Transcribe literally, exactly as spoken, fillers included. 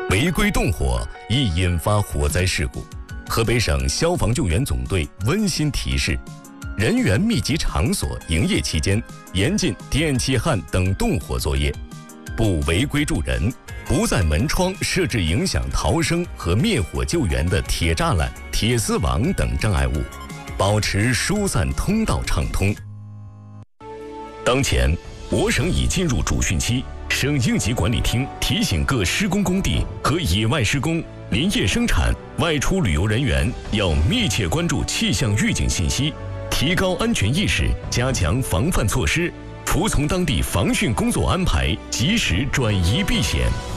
违规动火易引发火灾事故。河北省消防救援总队温馨提示：人员密集场所营业期间，严禁电气焊等动火作业，不违规助人，不在门窗设置影响逃生和灭火救援的铁栅栏、铁丝网等障碍物，保持疏散通道畅通。当前，我省已进入主汛期，省应急管理厅提醒各施工工地和野外施工、林业生产、外出旅游人员要密切关注气象预警信息，提高安全意识，加强防范措施，服从当地防汛工作安排，及时转移避险。